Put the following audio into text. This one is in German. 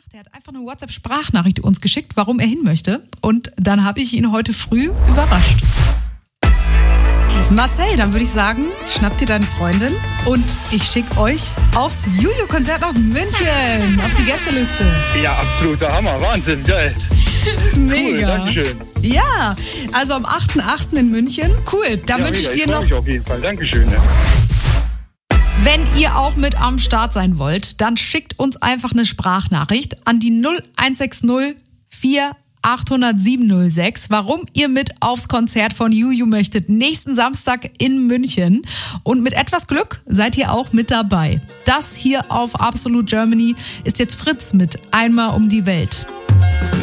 Der hat einfach eine WhatsApp-Sprachnachricht uns geschickt, warum er hin möchte. Und dann habe ich ihn heute früh überrascht. Marcel, dann würde ich sagen, schnapp dir deine Freundin und ich schicke euch aufs Juju-Konzert nach München, auf die Gästeliste. Ja, absoluter Hammer, Wahnsinn, geil. Mega. Cool, Dankeschön. Ja, also am 8.8. in München. Cool, da wünsche ich dir noch... Ich auf jeden Fall, Dankeschön. Ja. Wenn ihr auch mit am Start sein wollt, dann schickt uns einfach eine Sprachnachricht an die 0160 4800 706, warum ihr mit aufs Konzert von Juju möchtet, nächsten Samstag in München. Und mit etwas Glück seid ihr auch mit dabei. Das hier auf Absolute Germany ist jetzt Fritz mit Einmal um die Welt.